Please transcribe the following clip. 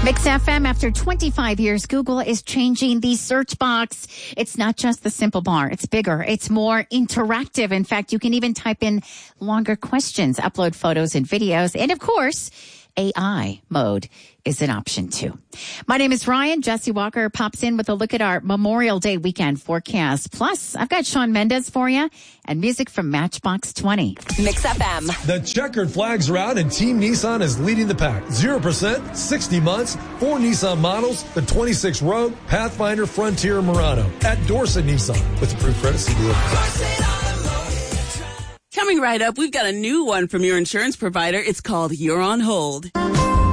Mix FM, after 25 years, Google is changing the search box. It's not just the simple bar. It's bigger. It's more interactive. In fact, you can even type in longer questions, upload photos and videos. And of course, AI mode is an option too. My name is Ryan. Jesse Walker pops in with a look at our Memorial Day weekend forecast. Plus, I've got Shawn Mendes for you and music from Matchbox 20. Mix FM. The checkered flags are out and Team Nissan is leading the pack. 0%, 60 months, 4 Nissan models, the 26 Rogue, Pathfinder, Frontier, Murano. At Dorset Nissan with approved credit CDL. Coming right up, we've got a new one from your insurance provider. It's called You're on Hold.